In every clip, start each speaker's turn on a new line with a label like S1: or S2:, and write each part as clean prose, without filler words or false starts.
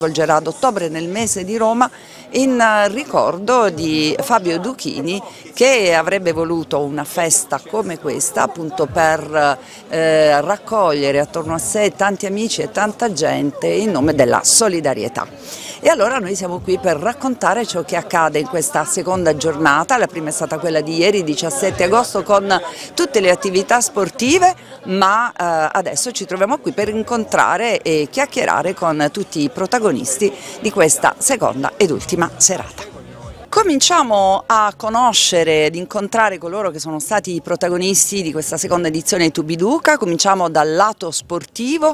S1: svolgerà ad ottobre nel mese di Roma in ricordo di Fabio Duchini, che avrebbe voluto una festa come questa appunto per raccogliere attorno a sé tanti amici e tanta gente in nome della solidarietà. E allora noi siamo qui per raccontare ciò che accade in questa seconda giornata. La prima è stata quella di ieri, 17 agosto, con tutte le attività sportive, ma adesso ci troviamo qui per incontrare e chiacchierare con tutti i protagonisti di questa seconda ed ultima serata. Cominciamo a conoscere ed incontrare coloro che sono stati i protagonisti di questa seconda edizione di Tubiduca. Cominciamo dal lato sportivo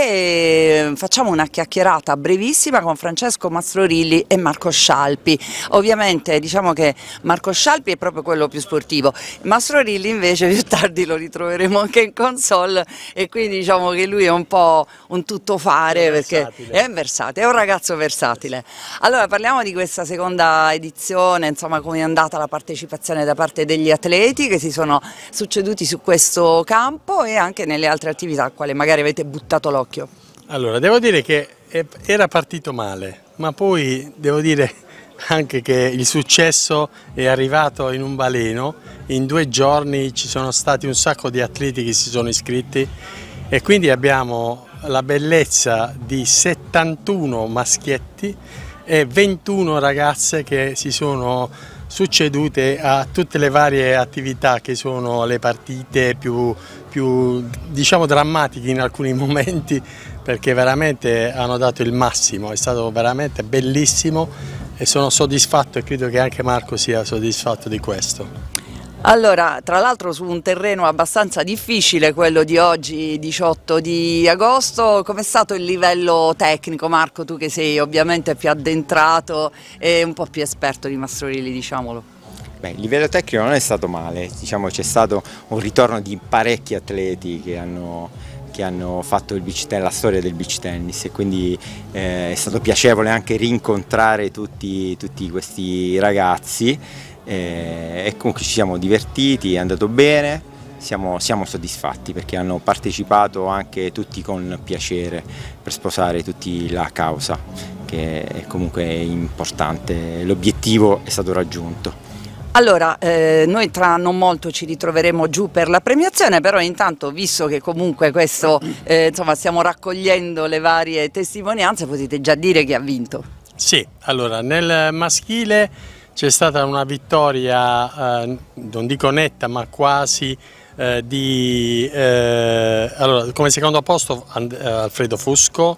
S1: e facciamo una chiacchierata brevissima con Francesco Mastrorilli e Marco Scialpi. Ovviamente diciamo che Marco Scialpi è proprio quello più sportivo, Mastrorilli invece più tardi lo ritroveremo anche in console e quindi diciamo che lui è un po' un tuttofare perché è versatile, è un ragazzo versatile. Allora parliamo di questa seconda edizione. Insomma, come è andata la partecipazione da parte degli atleti che si sono succeduti su questo campo e anche nelle altre attività a quale magari avete buttato l'occhio?
S2: Allora, devo dire che era partito male, ma poi devo dire anche che il successo è arrivato in un baleno. In 2 giorni ci sono stati un sacco di atleti che si sono iscritti e quindi abbiamo la bellezza di 71 maschietti e 21 ragazze che si sono succedute a tutte le varie attività che sono le partite più diciamo drammatiche in alcuni momenti, perché veramente hanno dato il massimo, è stato veramente bellissimo e sono soddisfatto e credo che anche Marco sia soddisfatto di questo.
S1: Allora, tra l'altro su un terreno abbastanza difficile, quello di oggi, 18 di agosto, com'è stato il livello tecnico, Marco, tu che sei ovviamente più addentrato e un po' più esperto di Mastrorilli, diciamolo?
S3: Beh, il livello tecnico non è stato male, diciamo c'è stato un ritorno di parecchi atleti che hanno fatto la storia del beach tennis e quindi è stato piacevole anche rincontrare tutti questi ragazzi. E comunque ci siamo divertiti, è andato bene, siamo soddisfatti perché hanno partecipato anche tutti con piacere per sposare tutti la causa, che è comunque importante, l'obiettivo è stato raggiunto.
S1: Allora, noi tra non molto ci ritroveremo giù per la premiazione, però intanto, visto che comunque questo, insomma, stiamo raccogliendo le varie testimonianze, potete già dire chi ha vinto?
S2: Sì, allora nel maschile c'è stata una vittoria, non dico netta, ma quasi, allora, come secondo posto Alfredo Fusco,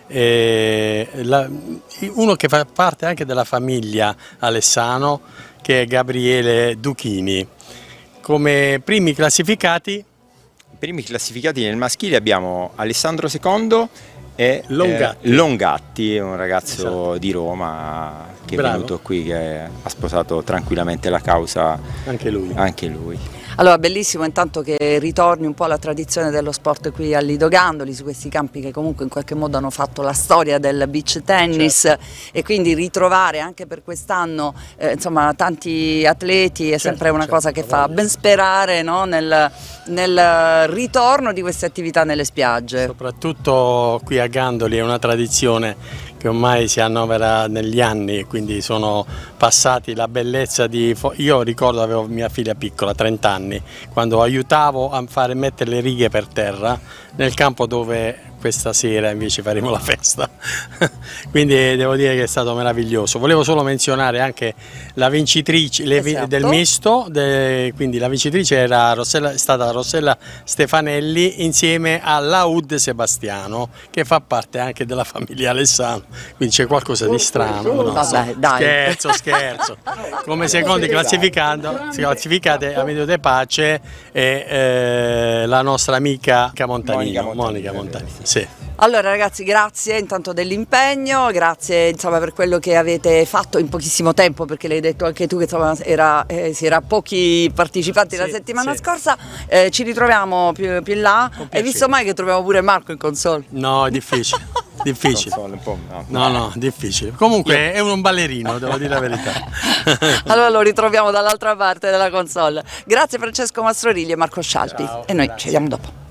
S2: uno che fa parte anche della famiglia Alessano, che è Gabriele Duchini. Come primi classificati?
S3: Primi classificati nel maschile abbiamo Alessandro II e
S2: Longatti,
S3: un ragazzo esatto. Di Roma che
S2: Bravo.
S3: È venuto qui, che ha sposato tranquillamente la causa,
S2: anche lui.
S1: Allora, bellissimo intanto che ritorni un po' la tradizione dello sport qui a Lido Gandoli, su questi campi che comunque in qualche modo hanno fatto la storia del beach tennis, certo. E quindi ritrovare anche per quest'anno insomma tanti atleti è sempre una cosa che fa ben sperare, no? nel ritorno di queste attività nelle spiagge.
S2: Soprattutto qui a Gandoli è una tradizione che ormai si annovera negli anni, quindi sono passati la bellezza di... Io ricordo avevo mia figlia piccola, 30 anni, quando aiutavo a fare mettere le righe per terra nel campo dove questa sera invece faremo la festa. Quindi devo dire che è stato meraviglioso. Volevo solo menzionare anche la vincitrice
S1: esatto.
S2: del misto, quindi la vincitrice è stata Rossella Stefanelli insieme a Laud Sebastiano, che fa parte anche della famiglia Alessano, quindi c'è qualcosa di strano. No?
S1: Vabbè, dai.
S2: Scherzo. Come secondi classificate Amedeo De Pace e la nostra amica Monica Montanini. Sì.
S1: Allora ragazzi, grazie intanto dell'impegno, grazie insomma per quello che avete fatto in pochissimo tempo, perché l'hai detto anche tu che insomma si era pochi partecipanti la settimana scorsa, ci ritroviamo più in là. Hai visto mai che troviamo pure Marco in console?
S2: No, è difficile. Difficile. No, difficile. Comunque è un ballerino, devo dire la verità.
S1: Allora lo ritroviamo dall'altra parte della console. Grazie Francesco Mastrorilli e Marco Scialpi.
S2: Ciao,
S1: e noi
S2: grazie.
S1: ci vediamo dopo.